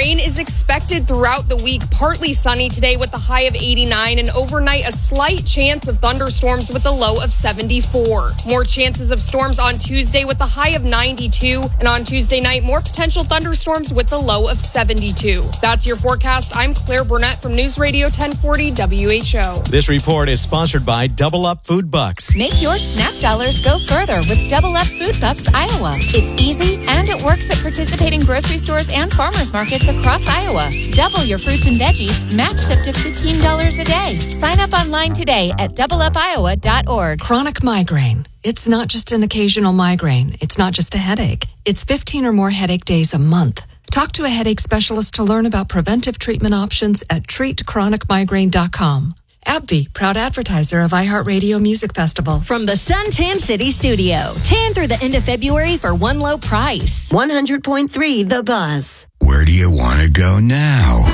Rain is expected throughout the week. Partly sunny today with a high of 89, and overnight a slight chance of thunderstorms with a low of 74. More chances of storms on Tuesday with a high of 92, and on Tuesday night, more potential thunderstorms with a low of 72. That's your forecast. I'm Claire Burnett from News Radio 1040 WHO. This report is sponsored by Double Up Food Bucks. Make your SNAP dollars go further with Double Up Food Bucks Iowa. It's easy and it works at participating grocery stores and farmers markets across Iowa. Double your fruits and veggies, matched up to $15 a day. Sign up online today at doubleupiowa.org. Chronic migraine. It's not just an occasional migraine. It's not just a headache. It's 15 or more headache days a month. Talk to a headache specialist to learn about preventive treatment options at treatchronicmigraine.com. AbbVie, proud advertiser of iHeartRadio Music Festival. From the Suntan City Studio, tan through the end of February for one low price. 100.3 The Buzz. Where do you want to go now?